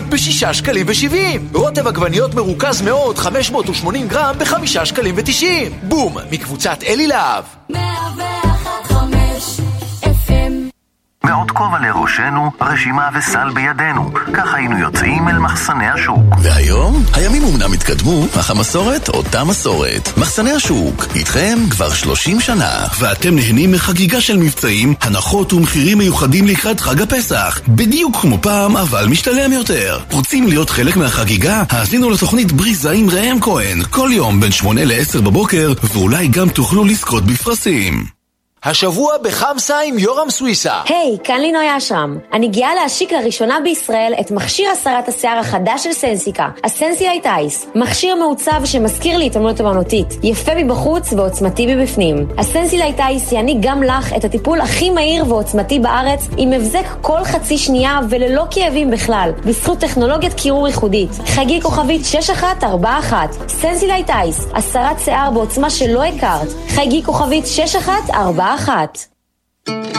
ב6 שקלים ו70. רוטב עגבניות מרוכז מאוד 580 גרם ב5 שקלים ו90. בום, מקבוצת אלי להב. 101.5 FM. מאות כובע לראשנו, רשימה וסל בידינו. כך היינו יוצאים אל מחסני השוק. והיום, הימים אומנם התקדמו, אך המסורת אותה מסורת. מחסני השוק, איתכם כבר 30 שנה. ואתם נהנים מחגיגה של מבצעים, הנחות ומחירים מיוחדים לקראת חג הפסח. בדיוק כמו פעם, אבל משתלם יותר. רוצים להיות חלק מהחגיגה? האזינו לתוכנית בריזה עם ראם כהן. כל יום בין 8 ל-10 בבוקר, ואולי גם תוכלו לזכות בפרסים. השבוע בחמסה עם יורם סוויסה. היי, כאן לינוי אשרם. אני גאה להשיק לראשונה בישראל את מכשיר הסרת השיער החדש של סנסיקה, הסנסילייט אייס. מכשיר מעוצב שמזכיר לי התעמלות אמנותית, יפה מבחוץ ועוצמתי מבפנים. הסנסילייט אייס יעניק גם לך את הטיפול הכי מהיר ועוצמתי בארץ, עם מבזק כל חצי שנייה וללא כאבים בכלל, בזכות טכנולוגיית קירור ייחודית. חגי כוכבית 6141. סנסילייט אייס, הסרת שיער בעוצמה שלא הכרת. חגי כוכבית 6141.